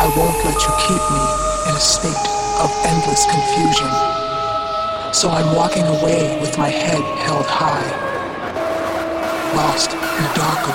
I won't let you keep me in a state of endless confusion. So I'm walking away with my head held high, lost in a darker